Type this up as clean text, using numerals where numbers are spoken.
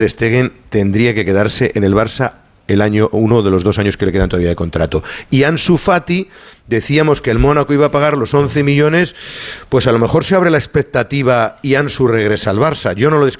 Stegen tendría que quedarse en el Barça uno de los 2 años que le quedan todavía de contrato. Y Ansu Fati, decíamos que el Mónaco iba a pagar los 11 millones, pues a lo mejor se abre la expectativa y Ansu regresa al Barça. Yo no lo descarto.